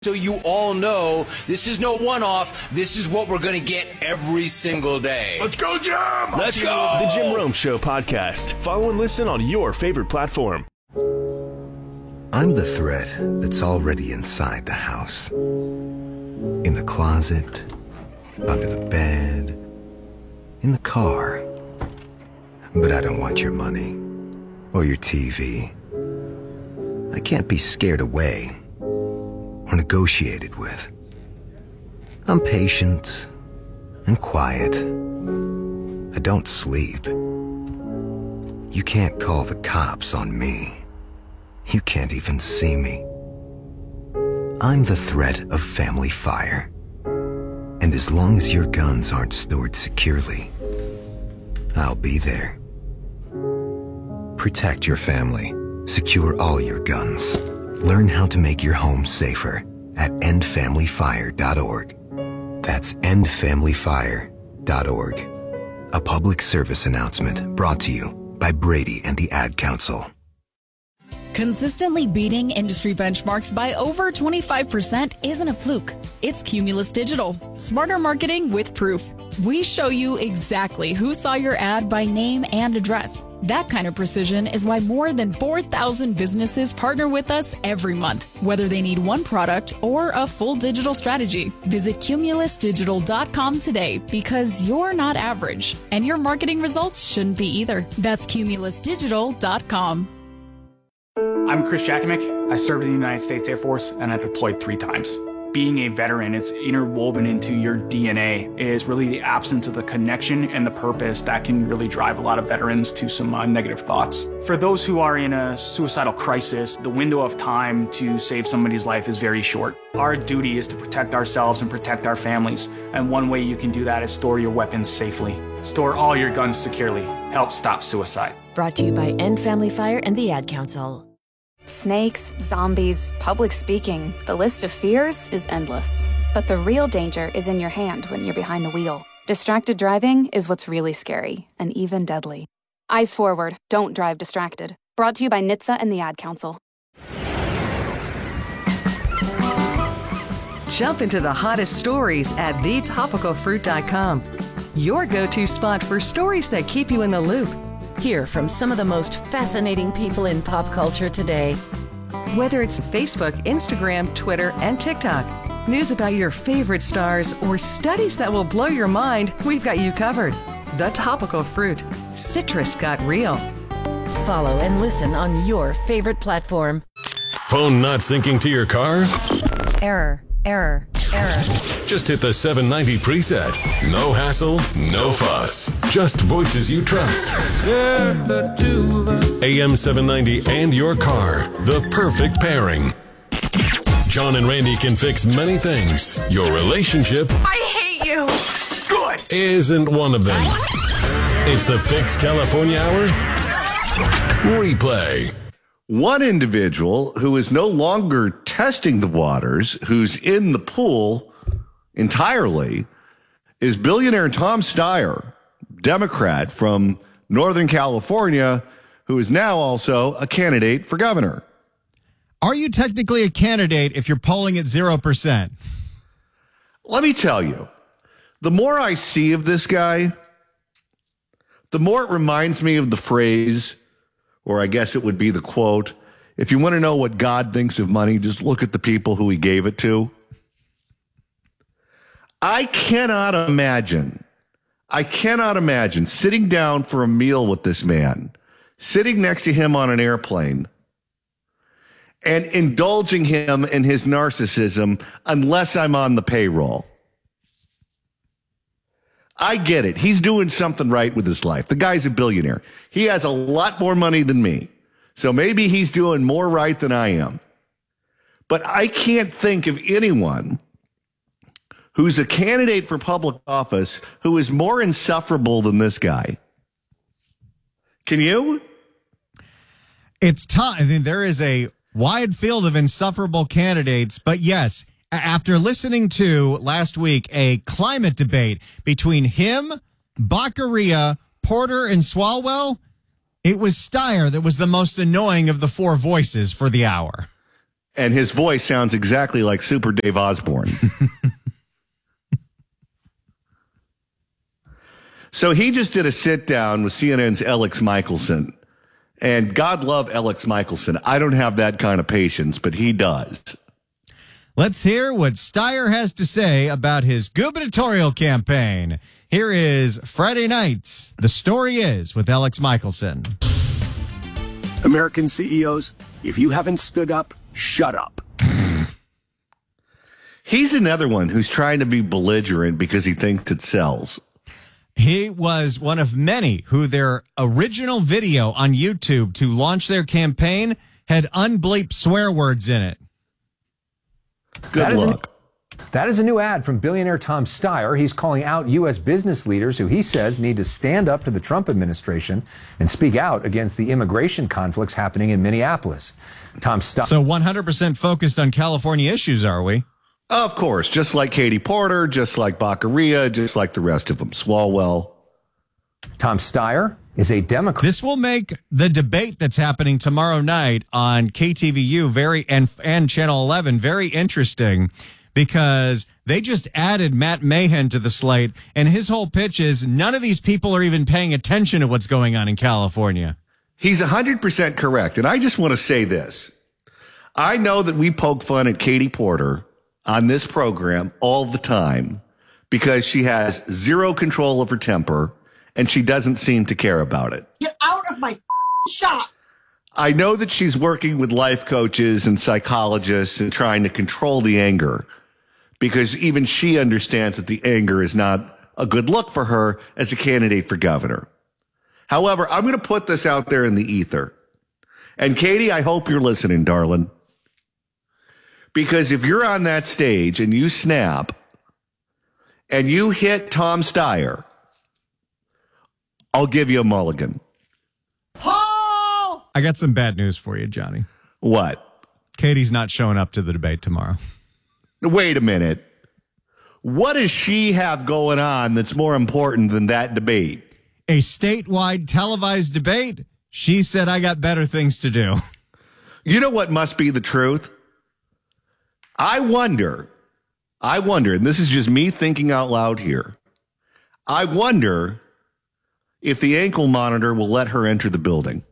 So you all know this is no one-off. This is what we're going to get every single day. Let's go, Jim! Let's go! The Jim Rome Show podcast. Follow and listen on your favorite platform. I'm the thread that's already inside the house. In the closet, under the bed, in the car. But I don't want your money or your TV. I can't be scared away or negotiated with. I'm patient and quiet. I don't sleep. You can't call the cops on me. You can't even see me. I'm the threat of family fire. And as long as your guns aren't stored securely, I'll be there. Protect your family. Secure all your guns. Learn how to make your home safer at endfamilyfire.org. That's endfamilyfire.org. A public service announcement brought to you by Brady and the Ad Council. Consistently beating industry benchmarks by over 25% isn't a fluke. It's Cumulus Digital. Smarter marketing with proof. We show you exactly who saw your ad by name and address. That kind of precision is why more than 4,000 businesses partner with us every month, whether they need one product or a full digital strategy. Visit cumulusdigital.com today because you're not average, and your marketing results shouldn't be either. That's cumulusdigital.com. I'm Chris Jakovic. I served in the United States Air Force and I deployed 3 times. Being a veteran, it's interwoven into your DNA, is really the absence of the connection and the purpose that can really drive a lot of veterans to some negative thoughts. For those who are in a suicidal crisis, the window of time to save somebody's life is very short. Our duty is to protect ourselves and protect our families, and one way you can do that is store your weapons safely. Store all your guns securely. Help stop suicide. Brought to you by End Family Fire and the Ad Council. Snakes, zombies, public speaking, the list of fears is endless. But the real danger is in your hand when you're behind the wheel. Distracted driving is what's really scary, and even deadly. Eyes forward, don't drive distracted. Brought to you by NHTSA and the Ad Council. Jump into the hottest stories at thetopicalfruit.com. Your go-to spot for stories that keep you in the loop. Hear from some of the most fascinating people in pop culture today. Whether it's Facebook, Instagram, Twitter, and TikTok, news about your favorite stars, or studies that will blow your mind, we've got you covered. The Topical Fruit. Citrus got real. Follow and listen on your favorite platform. Phone not syncing to your car? Error. Just hit the 790 preset. No hassle, no fuss. Just voices you trust. AM 790 and your car. The perfect pairing. John and Randy can fix many things. Your relationship... I hate you. Good. ...isn't one of them. It's the Fix California Hour replay. One individual who is no longer testing the waters, who's in the pool entirely, is billionaire Tom Steyer, Democrat from Northern California, who is now also a candidate for governor. Are you technically a candidate if you're polling at 0%? Let me tell you, the more I see of this guy, the more it reminds me of the phrase, or I guess it would be the quote, if you want to know what God thinks of money, just look at the people who he gave it to. I cannot imagine sitting down for a meal with this man, sitting next to him on an airplane, and indulging him in his narcissism unless I'm on the payroll. I get it. He's doing something right with his life. The guy's a billionaire. He has a lot more money than me. So maybe he's doing more right than I am. But I can't think of anyone who's a candidate for public office who is more insufferable than this guy. Can you? It's tough. I mean, there is a wide field of insufferable candidates, but yes, after listening to last week a climate debate between him, Baccaria, Porter, and Swalwell, it was Steyer that was the most annoying of the four voices for the hour. And his voice sounds exactly like Super Dave Osborne. So he just did a sit down with CNN's Alex Michelson. And God love Alex Michelson. I don't have that kind of patience, but he does. Let's hear what Steyer has to say about his gubernatorial campaign. Here is Friday Nights. The Story Is with Alex Michelson. American CEOs, if you haven't stood up, shut up. He's another one who's trying to be belligerent because he thinks it sells. He was one of many who their original video on YouTube to launch their campaign had unbleeped swear words in it. Good luck. That is a new ad from billionaire Tom Steyer. He's calling out U.S. business leaders who he says need to stand up to the Trump administration and speak out against the immigration conflicts happening in Minneapolis. Tom Steyer. So 100% focused on California issues, are we? Of course, just like Katie Porter, just like Baccaria, just like the rest of them. Swalwell. Tom Steyer is a Democrat. This will make the debate that's happening tomorrow night on KTVU and Channel 11 very interesting because they just added Matt Mahan to the slate, and his whole pitch is none of these people are even paying attention to what's going on in California. He's 100% correct, and I just want to say this. I know that we poke fun at Katie Porter on this program all the time because she has zero control of her temper and she doesn't seem to care about it. Get out of my shop. I know that she's working with life coaches and psychologists and trying to control the anger because even she understands that the anger is not a good look for her as a candidate for governor. However, I'm going to put this out there in the ether. And Katie, I hope you're listening, darling. Because if you're on that stage and you snap and you hit Tom Steyer, I'll give you a mulligan. I got some bad news for you, Johnny. What? Katie's not showing up to the debate tomorrow. Wait a minute. What does she have going on that's more important than that debate? A statewide televised debate? She said, I got better things to do. You know what must be the truth? I wonder, and this is just me thinking out loud here. I wonder if the ankle monitor will let her enter the building.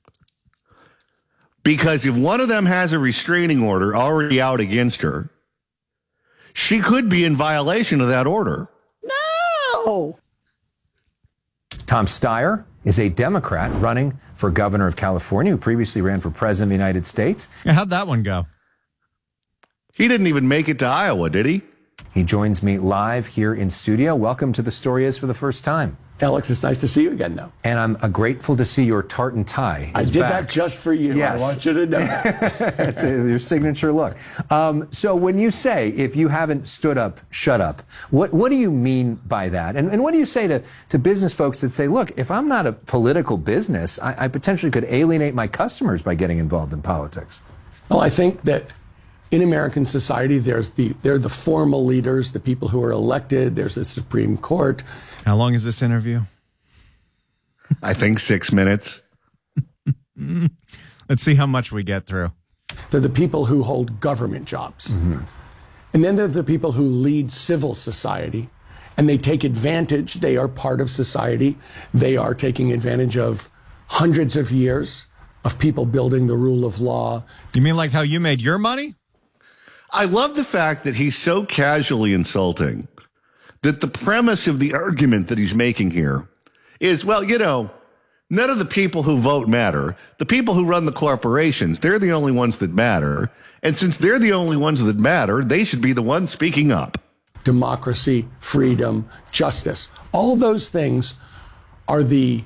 Because if one of them has a restraining order already out against her, she could be in violation of that order. No! Tom Steyer is a Democrat running for governor of California who previously ran for president of the United States. Yeah, how'd that one go? He didn't even make it to Iowa, did he? He joins me live here in studio. Welcome to The Story Is for the first time. Alex, it's nice to see you again, though. And I'm grateful to see your tartan tie. I did that just for you. Yes. I want you to know. It's your signature look. So when you say, if you haven't stood up, shut up, what do you mean by that? And what do you say to business folks that say, look, if I'm not a political business, I potentially could alienate my customers by getting involved in politics? Well, I think that in American society, there are the formal leaders, the people who are elected. There's the Supreme Court. How long is this interview? I think 6 minutes. Let's see how much we get through. They're the people who hold government jobs. Mm-hmm. And then they're the people who lead civil society. And they take advantage. They are part of society. They are taking advantage of hundreds of years of people building the rule of law. You mean like how you made your money? I love the fact that he's so casually insulting that the premise of the argument that he's making here is, well, you know, none of the people who vote matter. The people who run the corporations, they're the only ones that matter. And since they're the only ones that matter, they should be the ones speaking up. Democracy, freedom, justice. All of those things are the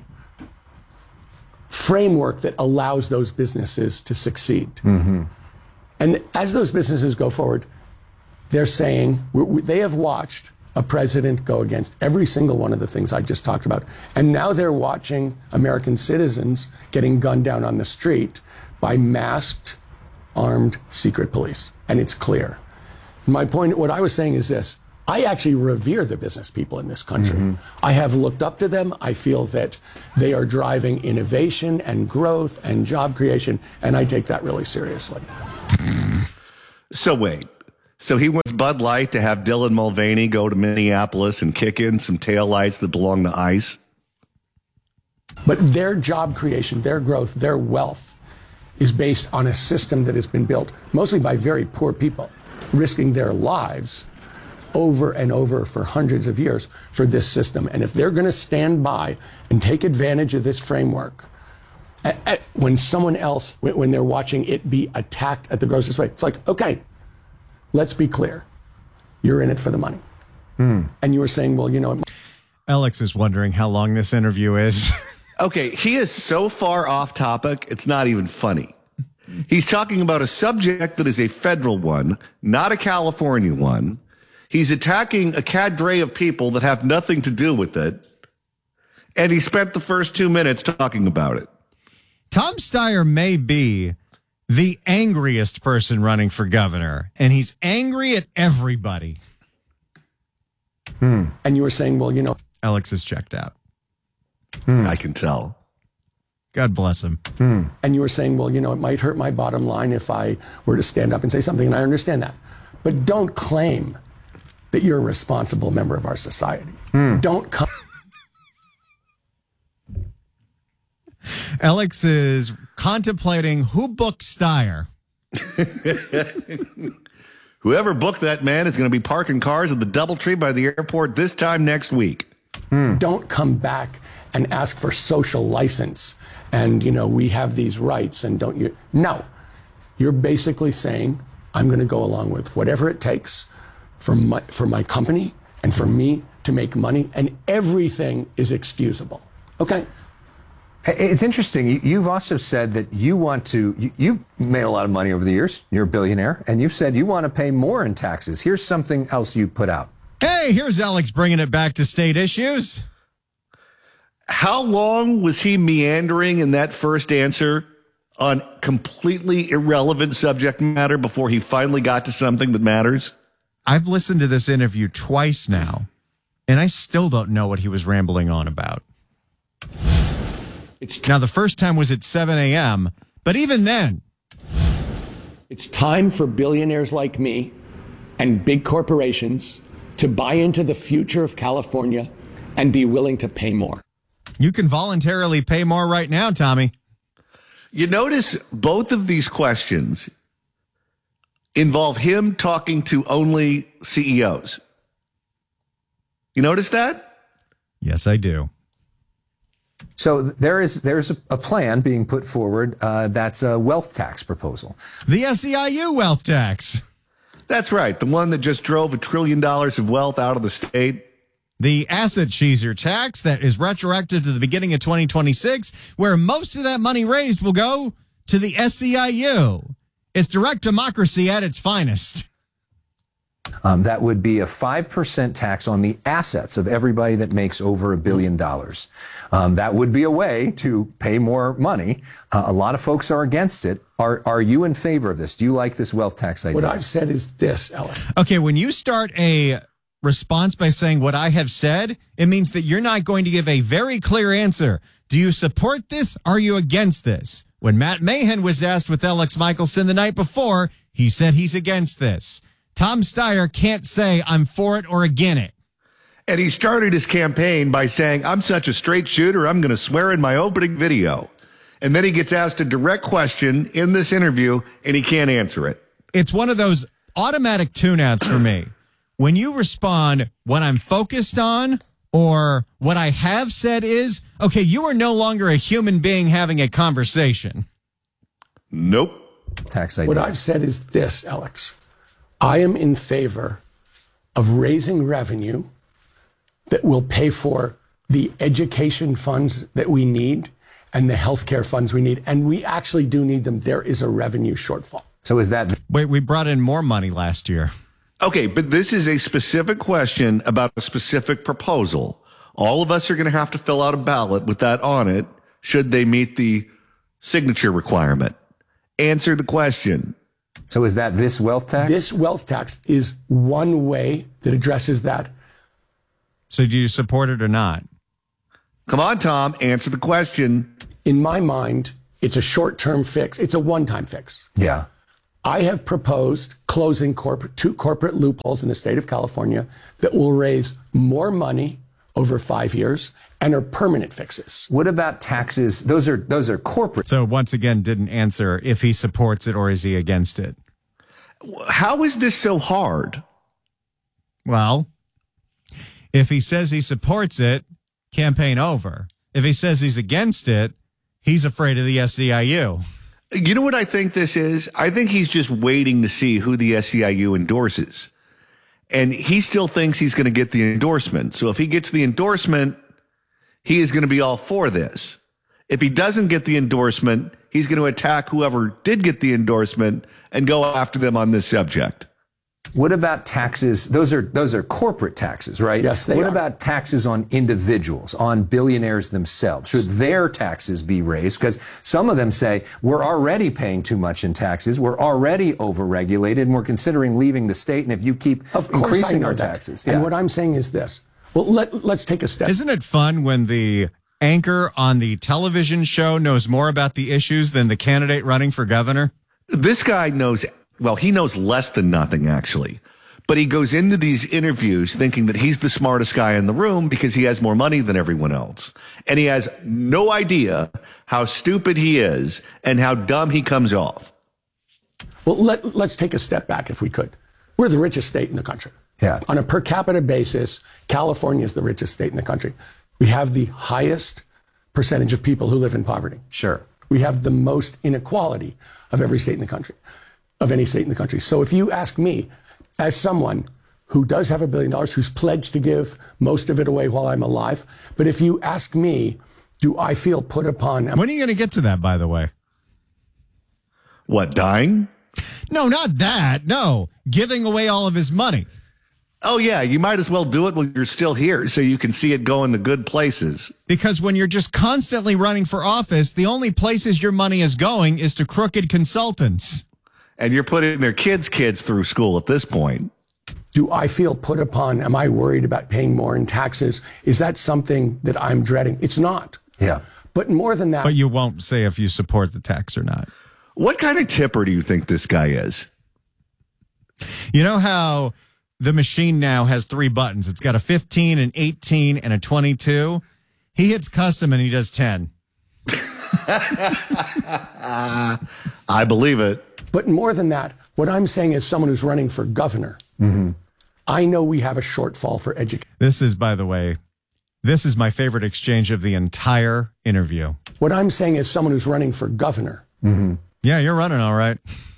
framework that allows those businesses to succeed. Mm-hmm. And as those businesses go forward, they're saying, they have watched a president go against every single one of the things I just talked about. And now they're watching American citizens getting gunned down on the street by masked, armed, secret police. And it's clear. My point, what I was saying is this. I actually revere the business people in this country. Mm-hmm. I have looked up to them. I feel that they are driving innovation and growth and job creation, and I take that really seriously. So wait. So he wants Bud Light to have Dylan Mulvaney go to Minneapolis and kick in some taillights that belong to ICE? But their job creation, their growth, their wealth is based on a system that has been built mostly by very poor people, risking their lives over and over for hundreds of years for this system. And if they're going to stand by and take advantage of this framework, when someone else, when they're watching it be attacked at the grossest rate, it's like, okay, let's be clear. You're in it for the money. And you were saying, well, you know. Alex is wondering how long this interview is. Okay, he is so far off topic, it's not even funny. He's talking about a subject that is a federal one, not a California one. He's attacking a cadre of people that have nothing to do with it. And he spent the first 2 minutes talking about it. Tom Steyer may be the angriest person running for governor, and he's angry at everybody. And you were saying, well, you know. Alex is checked out. I can tell. God bless him. And you were saying, well, you know, it might hurt my bottom line if I were to stand up and say something, and I understand that. But don't claim that you're a responsible member of our society. Don't come. Alex is contemplating who booked Steyer. Whoever booked that man is going to be parking cars at the DoubleTree by the airport this time next week. Don't come back and ask for social license. And, you know, we have these rights and don't you? No. You're basically saying, I'm going to go along with whatever it takes for my company and for me to make money, and everything is excusable. Okay? It's interesting. You've also said that you want to, you've made a lot of money over the years. You're a billionaire. And you've said you want to pay more in taxes. Here's something else you put out. Hey, here's Alex bringing it back to state issues. How long was he meandering in that first answer on completely irrelevant subject matter before he finally got to something that matters? I've listened to this interview twice now, and I still don't know what he was rambling on about. Now, the first time was at 7 a.m., but even then. It's time for billionaires like me and big corporations to buy into the future of California and be willing to pay more. You can voluntarily pay more right now, Tommy. You notice both of these questions involve him talking to only CEOs. You notice that? Yes, I do. So there's a plan being put forward that's a wealth tax proposal. The SEIU wealth tax. That's right. The one that just drove $1 trillion of wealth out of the state. The asset cheeser tax that is retroactive to the beginning of 2026, where most of that money raised will go to the SEIU. It's direct democracy at its finest. That would be a 5% tax on the assets of everybody that makes over $1 billion. That would be a way to pay more money. A lot of folks are against it. Are you in favor of this? Do you like this wealth tax idea? What I've said is this, Ellen. Okay, when you start a response by saying what I have said, it means that you're not going to give a very clear answer. Do you support this? Are you against this? When Matt Mahan was asked with Alex Michelson the night before, he said he's against this. Tom Steyer can't say I'm for it or against it. And he started his campaign by saying, I'm such a straight shooter, I'm going to swear in my opening video. And then he gets asked a direct question in this interview, and he can't answer it. It's one of those automatic tune-outs for me. When you respond, what I'm focused on or what I have said is, okay, you are no longer a human being having a conversation. Nope. Tax idea. What I've said is this, Alex. I am in favor of raising revenue that will pay for the education funds that we need and the healthcare funds we need. And we actually do need them. There is a revenue shortfall. So is that... Wait, we brought in more money last year. Okay, but this is a specific question about a specific proposal. All of us are going to have to fill out a ballot with that on it, should they meet the signature requirement. Answer the question. So is that this wealth tax? This wealth tax is one way that addresses that. So do you support it or not? Come on, Tom, answer the question. In my mind, it's a short-term fix. It's a one-time fix. Yeah. I have proposed closing two corporate loopholes in the state of California that will raise more money over 5 years and are permanent fixes. What about taxes? Those are corporate. So once again, didn't answer if he supports it or is he against it. How is this so hard? Well, if he says he supports it, campaign over. If he says he's against it, he's afraid of the SEIU. You know what I think this is? I think he's just waiting to see who the SEIU endorses. And he still thinks he's going to get the endorsement. So if he gets the endorsement, he is going to be all for this. If he doesn't get the endorsement, he's going to attack whoever did get the endorsement and go after them on this subject. What about taxes? Those are corporate taxes, right? Yes, they are. What about taxes on individuals, on billionaires themselves? Should their taxes be raised? Because some of them say, we're already paying too much in taxes, we're already overregulated, and we're considering leaving the state, and if you keep increasing our taxes. And what I'm saying is this. Well, let's take a step. Isn't it fun when the anchor on the television show knows more about the issues than the candidate running for governor? This guy knows, well, he knows less than nothing, actually. But he goes into these interviews thinking that he's the smartest guy in the room because he has more money than everyone else. And he has no idea how stupid he is and how dumb he comes off. Well, let's take a step back if we could. We're the richest state in the country. Yeah. On a per capita basis, California is the richest state in the country. We have the highest percentage of people who live in poverty. Sure. We have the most inequality of every state in the country, of any state in the country. So if you ask me, as someone who does have $1 billion, who's pledged to give most of it away while I'm alive, but if you ask me, do I feel put upon... When are you going to get to that, by the way? What, dying? No, not that. No, giving away all of his money. Oh, yeah, you might as well do it while you're still here so you can see it go into good places. Because when you're just constantly running for office, the only places your money is going is to crooked consultants. And you're putting their kids through school at this point. Do I feel put upon? Am I worried about paying more in taxes? Is that something that I'm dreading? It's not. Yeah. But more than that... But you won't say if you support the tax or not. What kind of tipper do you think this guy is? You know how the machine now has 3 buttons. It's got a 15, an 18, and a 22. He hits custom and he does 10. I believe it. But more than that, what I'm saying is someone who's running for governor, I know we have a shortfall for education. This is, by the way, this is my favorite exchange of the entire interview. What I'm saying is someone who's running for governor. Yeah, you're running all right.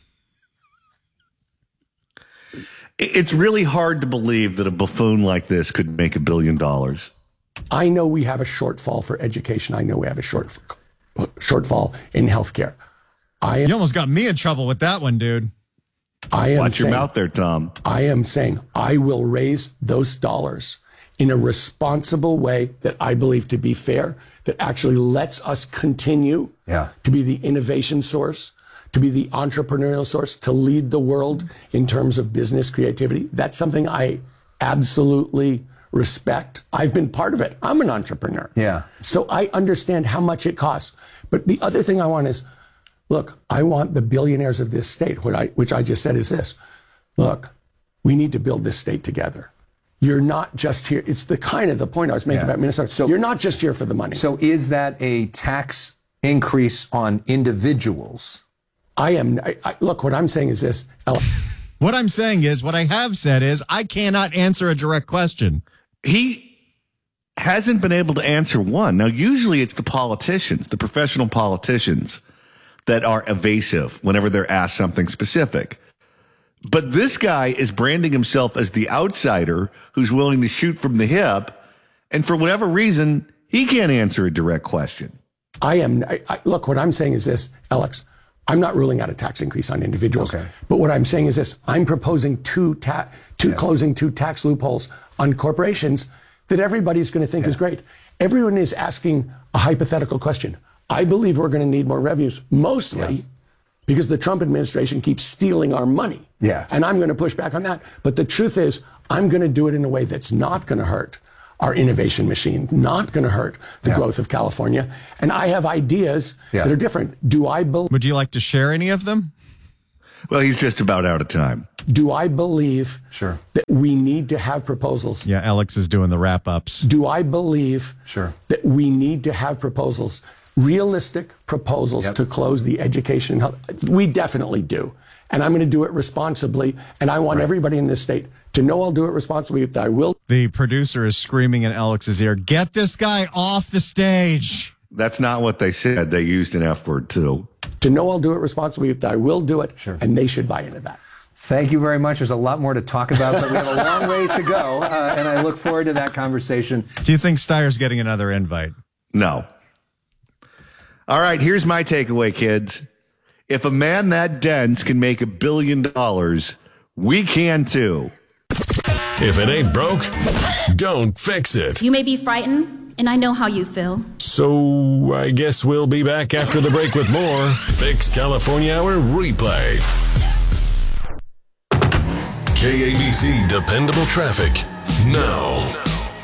It's really hard to believe that a buffoon like this could make $1 billion. I know we have a shortfall for education. I know we have a shortfall in healthcare. You almost got me in trouble with that one, dude. Watch your mouth there, Tom. I am saying I will raise those dollars in a responsible way that I believe to be fair, that actually lets us continue to be the innovation source, to be the entrepreneurial source, to lead the world in terms of business creativity. That's something I absolutely respect. I've been part of it. I'm an entrepreneur. Yeah. So I understand how much it costs. But the other thing I want is, look, I want the billionaires of this state, which I just said is this. Look, we need to build this state together. You're not just here. It's the point I was making about Minnesota. So you're not just here for the money. So is that a tax increase on individuals? Look, what I'm saying is this. What I'm saying is, what I have said is, I cannot answer a direct question. He hasn't been able to answer one. Now, usually it's the politicians, the professional politicians, that are evasive whenever they're asked something specific. But this guy is branding himself as the outsider who's willing to shoot from the hip. And for whatever reason, he can't answer a direct question. Look, what I'm saying is this, Alex. I'm not ruling out a tax increase on individuals. Okay. But what I'm saying is this. I'm proposing closing 2 tax loopholes on corporations that everybody's going to think is great. Everyone is asking a hypothetical question. I believe we're going to need more revenues, mostly because the Trump administration keeps stealing our money. Yeah. And I'm going to push back on that. But the truth is, I'm going to do it in a way that's not going to hurt our innovation machine, not going to hurt the growth of California. And I have ideas that are different. Do I believe? Would you like to share any of them? Well, he's just about out of time. Do I believe that we need to have proposals? Yeah, Alex is doing the wrap-ups. Do I believe that we need to have proposals, realistic proposals to close the education? We definitely do. And I'm going to do it responsibly. And I want everybody in this state to know I'll do it responsibly. I will. The producer is screaming in Alex's ear, get this guy off the stage. That's not what they said. They used an F word, too. To know I'll do it responsibly. I will do it. And they should buy into that. Thank you very much. There's a lot more to talk about, but we have a long ways to go, and I look forward to that conversation. Do you think Steyer's getting another invite? No. All right, here's my takeaway, kids. If a man that dense can make $1 billion, we can too. If it ain't broke, don't fix it. You may be frightened, and I know how you feel. So I guess we'll be back after the break with more Fix California Hour replay. KABC Dependable Traffic now.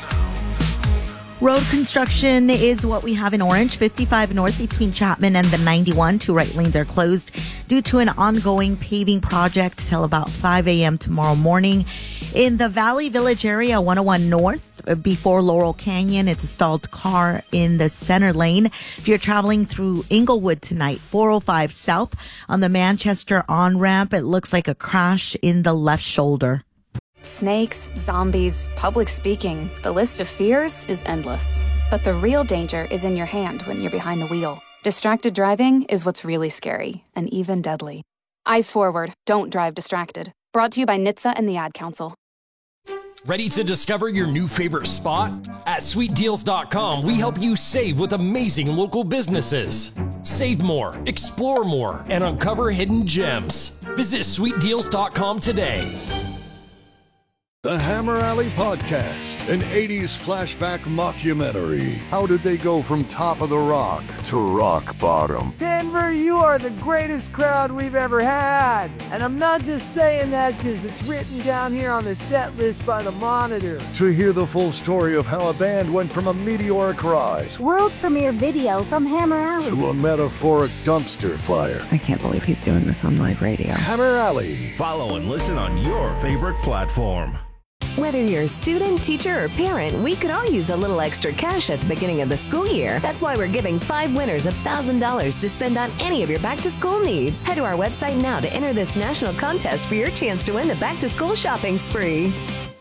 Road construction is what we have in orange. 55 north between Chapman and the 91. 2 right lanes are closed due to an ongoing paving project till about 5 a.m. tomorrow morning. In the Valley Village area, 101 north before Laurel Canyon, it's a stalled car in the center lane. If you're traveling through Inglewood tonight, 405 south on the Manchester on-ramp, it looks like a crash in the left shoulder. Snakes, zombies, public speaking. The list of fears is endless. But the real danger is in your hand when you're behind the wheel. Distracted driving is what's really scary and even deadly. Eyes forward, don't drive distracted. Brought to you by NHTSA and the Ad Council. Ready to discover your new favorite spot? At SweetDeals.com, we help you save with amazing local businesses. Save more, explore more, and uncover hidden gems. Visit SweetDeals.com today. The Hammer Alley Podcast, an 80s flashback mockumentary. How did they go from top of the rock to rock bottom? Denver, you are the greatest crowd we've ever had. And I'm not just saying that because it's written down here on the set list by the Monitor. To hear the full story of how a band went from a meteoric rise world premiere video from Hammer Alley to a metaphoric dumpster fire. I can't believe he's doing this on live radio. Hammer Alley. Follow and listen on your favorite platform. Whether you're a student, teacher, or parent, we could all use a little extra cash at the beginning of the school year. That's why we're giving 5 winners $1,000 to spend on any of your back-to-school needs. Head to our website now to enter this national contest for your chance to win the back-to-school shopping spree.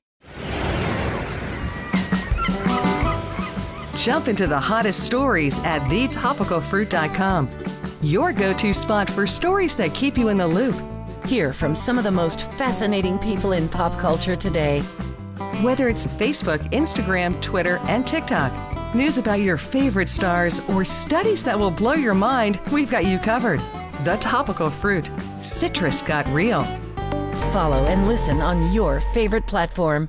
Jump into the hottest stories at thetopicalfruit.com. Your go-to spot for stories that keep you in the loop. Hear from some of the most fascinating people in pop culture today. Whether it's Facebook, Instagram, Twitter, and TikTok, news about your favorite stars, or studies that will blow your mind, we've got you covered. The Topical Fruit. Citrus got real. Follow and listen on your favorite platform.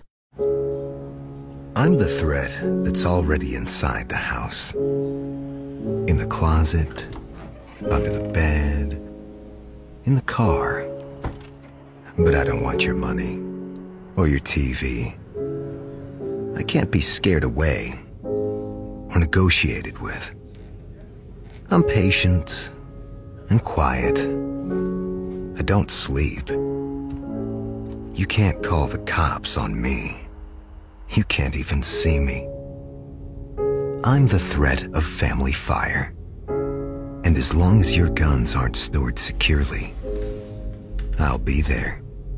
I'm the thread that's already inside the house. In the closet, under the bed, in the car. But I don't want your money or your TV. I can't be scared away or negotiated with. I'm patient and quiet. I don't sleep. You can't call the cops on me. You can't even see me. I'm the threat of family fire. And as long as your guns aren't stored securely, I'll be there.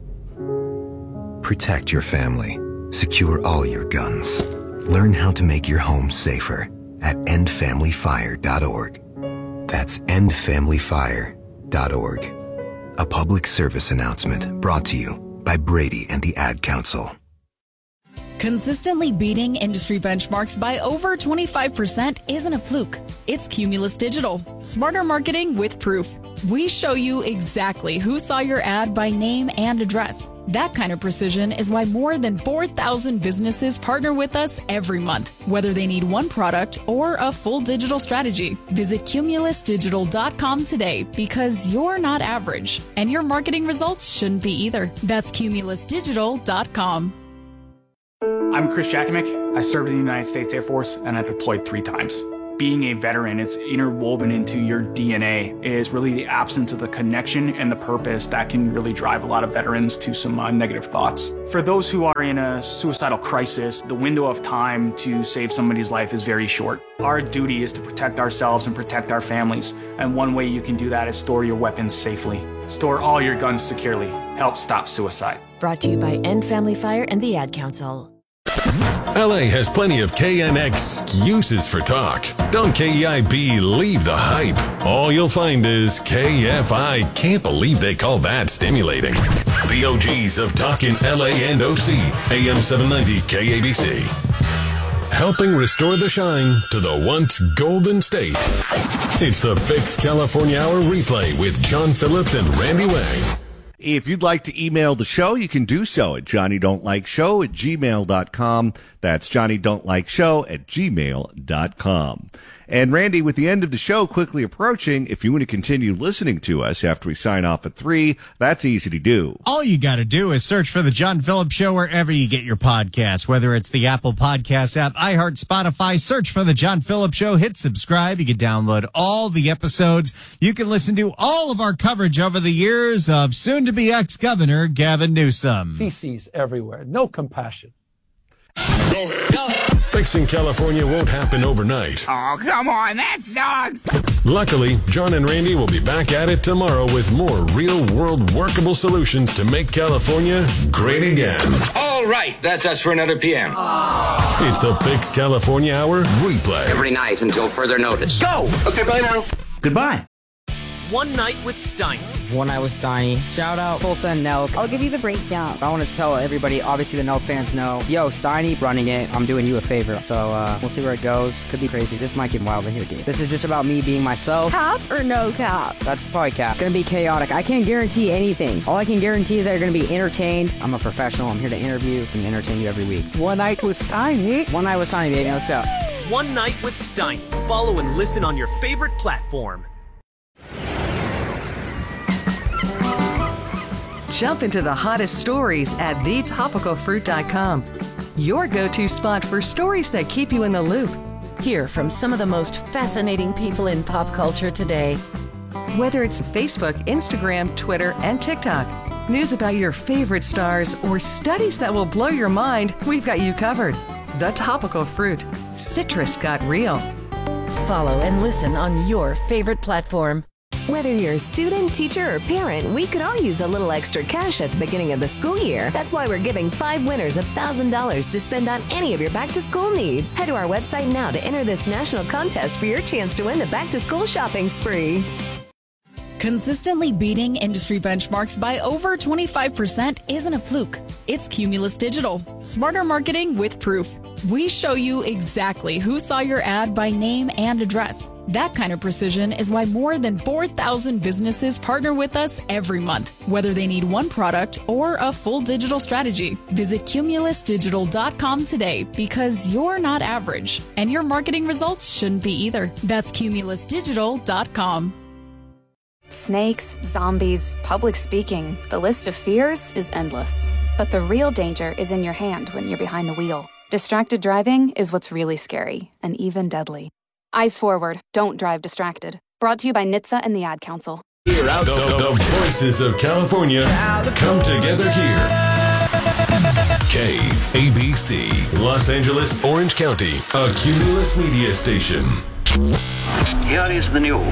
Protect your family. Secure all your guns. Learn how to make your home safer at endfamilyfire.org. That's endfamilyfire.org. A public service announcement brought to you by Brady and the Ad Council. Consistently beating industry benchmarks by over 25% isn't a fluke. It's Cumulus Digital. Smarter marketing with proof. We show you exactly who saw your ad by name and address. That kind of precision is why more than 4,000 businesses partner with us every month, whether they need one product or a full digital strategy. Visit cumulusdigital.com today because you're not average and your marketing results shouldn't be either. That's cumulusdigital.com. I'm Chris Jackimick. I served in the United States Air Force and I deployed 3 times. Being a veteran, it's interwoven into your DNA, is really the absence of the connection and the purpose that can really drive a lot of veterans to some negative thoughts. For those who are in a suicidal crisis, the window of time to save somebody's life is very short. Our duty is to protect ourselves and protect our families, and one way you can do that is store your weapons safely. Store all your guns securely. Help stop suicide. Brought to you by End Family Fire and the Ad Council. LA has plenty of KN excuses for talk. Don't KEIB leave the hype. All you'll find is KFI. Can't believe they call that stimulating. The OGs of talking LA and OC. AM 790 KABC. Helping restore the shine to the once golden state. It's the Fix California Hour replay with John Phillips and Randy Wang. If you'd like to email the show, you can do so at johnnydon'tlikeshow@gmail.com. That's johnnydon'tlikeshow@gmail.com. And Randy, with the end of the show quickly approaching, if you want to continue listening to us after we sign off at 3, that's easy to do. All you got to do is search for The John Phillips Show wherever you get your podcasts, whether it's the Apple Podcast app, iHeart, Spotify. Search for The John Phillips Show. Hit subscribe. You can download all the episodes. You can listen to all of our coverage over the years of soon-to-be ex-governor Gavin Newsom. Feces everywhere. No compassion. Fixing California won't happen overnight. Oh, come on, that sucks! Luckily, John and Randy will be back at it tomorrow with more real-world workable solutions to make California great again. All right, that's us for another PM. It's the Fix California Hour replay. Every night until further notice. Go! Okay, bye now. Goodbye. One Night with Steiny. One Night with Steiny. Shout out Tulsa and Nelk. I'll give you the breakdown. I want to tell everybody, obviously the Nelk fans know, yo, Steiny running it, I'm doing you a favor. So we'll see where it goes. Could be crazy. This might get wild in here, dude. This is just about me being myself. Cap or no cap? That's probably cap. Gonna be chaotic. I can't guarantee anything. All I can guarantee is that you're gonna be entertained. I'm a professional. I'm here to interview and entertain you every week. One Night with Steiny. One Night with Steiny, baby. Let's go. One Night with Steiny. Follow and listen on your favorite platform. Jump into the hottest stories at thetopicalfruit.com. Your go-to spot for stories that keep you in the loop. Hear from some of the most fascinating people in pop culture today. Whether it's Facebook, Instagram, Twitter, and TikTok, news about your favorite stars, or studies that will blow your mind, we've got you covered. The Topical Fruit. Citrus got real. Follow and listen on your favorite platform. Whether you're a student, teacher, or parent, we could all use a little extra cash at the beginning of the school year. That's why we're giving 5 winners $1,000 to spend on any of your back-to-school needs. Head to our website now to enter this national contest for your chance to win the back-to-school shopping spree. Consistently beating industry benchmarks by over 25% isn't a fluke. It's Cumulus Digital. Smarter marketing with proof. We show you exactly who saw your ad by name and address. That kind of precision is why more than 4,000 businesses partner with us every month, whether they need one product or a full digital strategy. Visit cumulusdigital.com today because you're not average, and your marketing results shouldn't be either. That's cumulusdigital.com. Snakes, zombies, public speaking. The list of fears is endless. But the real danger is in your hand when you're behind the wheel. Distracted driving is what's really scary and even deadly. Eyes forward. Don't drive distracted. Brought to you by NHTSA and the Ad Council. The voices of California come together here. KABC, Los Angeles, Orange County, a Cumulus media station. Here is the news.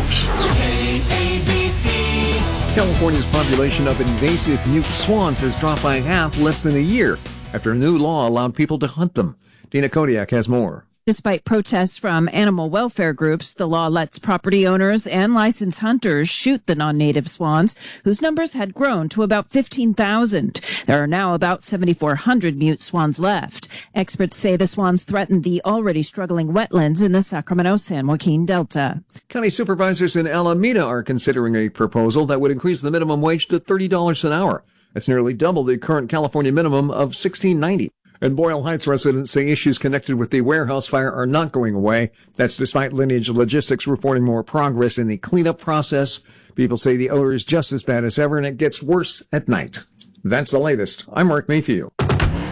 California's population of invasive mute swans has dropped by half less than a year after a new law allowed people to hunt them. Dina Kodiak has more. Despite protests from animal welfare groups, the law lets property owners and licensed hunters shoot the non-native swans, whose numbers had grown to about 15,000. There are now about 7,400 mute swans left. Experts say the swans threaten the already struggling wetlands in the Sacramento-San Joaquin Delta. County supervisors in Alameda are considering a proposal that would increase the minimum wage to $30 an hour. That's nearly double the current California minimum of $16.90. And Boyle Heights residents say issues connected with the warehouse fire are not going away. That's despite Lineage Logistics reporting more progress in the cleanup process. People say the odor is just as bad as ever, and it gets worse at night. That's the latest. I'm Mark Mayfield.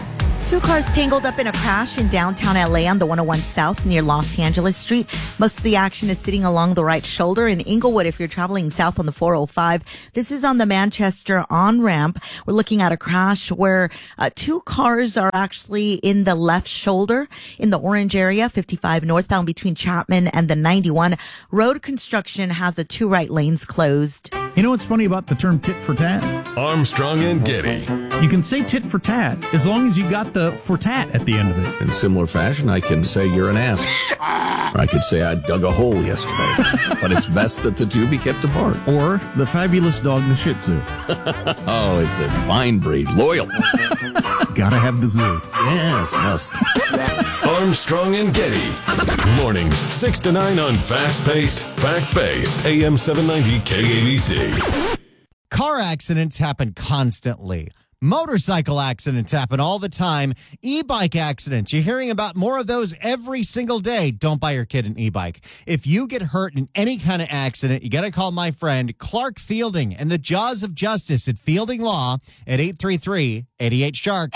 Two cars tangled up in a crash in downtown LA on the 101 South near Los Angeles Street. Most of the action is sitting along the right shoulder in Inglewood if you're traveling south on the 405. This is on the Manchester on-ramp. We're looking at a crash where two cars are actually in the left shoulder in the orange area, 55 northbound between Chapman and the 91. Road construction has the two right lanes closed. You know what's funny about the term tit for tat? Armstrong and Getty. You can say tit for tat as long as you got the for tat at the end of it. In similar fashion, I can say you're an ass. Or I could say I dug a hole yesterday. But it's best that the two be kept apart. Or the fabulous dog, the Shih Tzu. Oh, it's a fine breed. Loyal. Gotta have the zoo. Yes, must. Armstrong and Getty. Mornings 6 to 9 on fast-paced, fact-based AM 790 KABC. Car accidents happen constantly. Motorcycle accidents happen all the time. E-bike accidents. You're hearing about more of those every single day. Don't buy your kid an e-bike. If you get hurt in any kind of accident, you got to call my friend Clark Fielding and the Jaws of Justice at Fielding Law at 833-88-SHARK,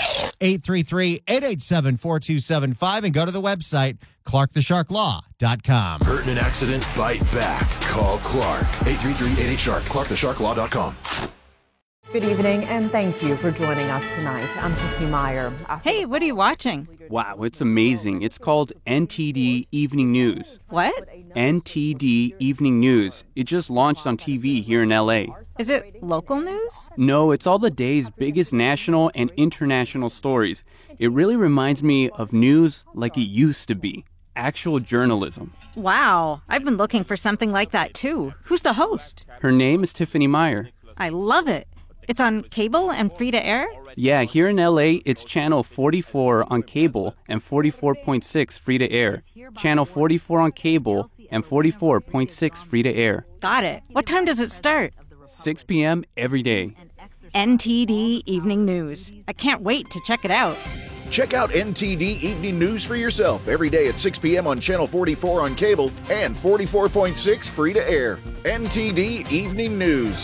833-887-4275, and go to the website, clarkthesharklaw.com. Hurt in an accident? Bite back. Call Clark. 833-88-SHARK. clarkthesharklaw.com. Good evening, and thank you for joining us tonight. I'm Tiffany Meyer. Hey, what are you watching? Wow, it's amazing. It's called NTD Evening News. What? NTD Evening News. It just launched on TV here in LA. Is it local news? No, it's all the day's biggest national and international stories. It really reminds me of news like it used to be. Actual journalism. Wow, I've been looking for something like that too. Who's the host? Her name is Tiffany Meyer. I love it. It's on cable and free to air? Yeah, here in LA, it's channel 44 on cable and 44.6 free to air. Channel 44 on cable and 44.6 free to air. Got it. What time does it start? 6 p.m. every day. NTD Evening News. I can't wait to check it out. Check out NTD Evening News for yourself every day at 6 p.m. on Channel 44 on cable and 44.6 free to air. NTD Evening News.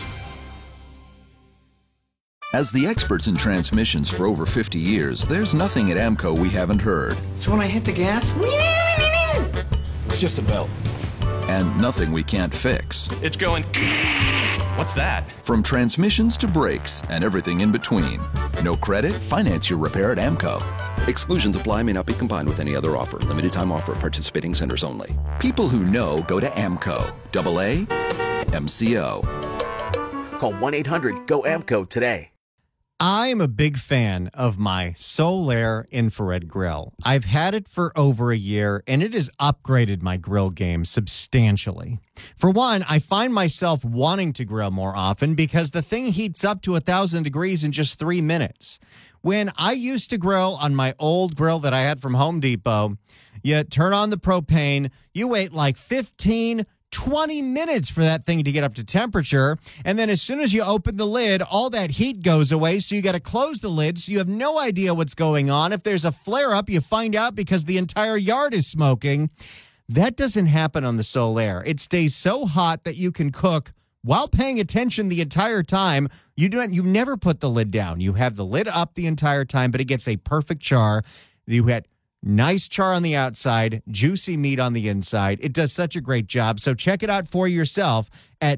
As the experts in transmissions for over 50 years, there's nothing at AMCO we haven't heard. So when I hit the gas, it's just a belt. And nothing we can't fix. It's going... What's that? From transmissions to brakes and everything in between. No credit? Finance your repair at AMCO. Exclusions apply, may not be combined with any other offer. Limited time offer at participating centers only. People who know go to AMCO. AA MCO. Call 1-800-GO-AMCO today. I am a big fan of my Solaire infrared grill. I've had it for over a year, and it has upgraded my grill game substantially. For one, I find myself wanting to grill more often because the thing heats up to 1,000 degrees in just 3 minutes. When I used to grill on my old grill that I had from Home Depot, you turn on the propane, you wait like 20 minutes for that thing to get up to temperature. And then as soon as you open the lid, all that heat goes away. So you got to close the lid. So you have no idea what's going on. If there's a flare up, you find out because the entire yard is smoking. That doesn't happen on the Solaire. It stays so hot that you can cook while paying attention the entire time. You never put the lid down. You have the lid up the entire time, but it gets a perfect char. You had nice char on the outside, juicy meat on the inside. It does such a great job. So check it out for yourself at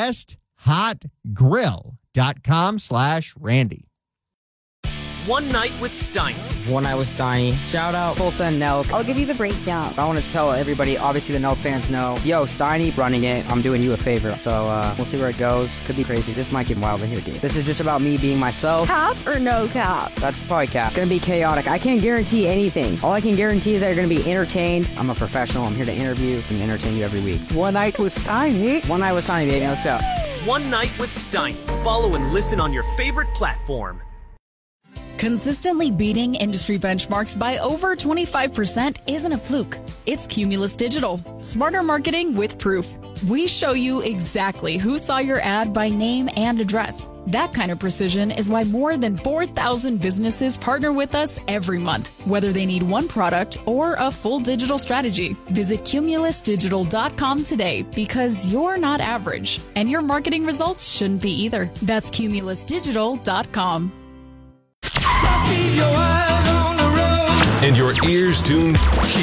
besthotgrill.com/Randy. One Night with Steiny. One Night with Steiny. Shout out Tulsa and Nelk. I'll give you the breakdown. I want to tell everybody, obviously the Nelk fans know, yo, Steiny running it. I'm doing you a favor. So we'll see where it goes. Could be crazy. This might get wild in here, dude. This is just about me being myself. Cap or no cap? That's probably cap. Gonna be chaotic. I can't guarantee anything. All I can guarantee is that you're gonna be entertained. I'm a professional. I'm here to interview and entertain you every week. One Night with Steiny. One Night with Steiny, baby. Let's go. One Night with Steiny. Follow and listen on your favorite platform. Consistently beating industry benchmarks by over 25% isn't a fluke. It's Cumulus Digital. Smarter marketing with proof. We show you exactly who saw your ad by name and address. That kind of precision is why more than 4,000 businesses partner with us every month, whether they need one product or a full digital strategy. Visit cumulusdigital.com today because you're not average, and your marketing results shouldn't be either. That's cumulusdigital.com. Keep your eyes on the and your ears tuned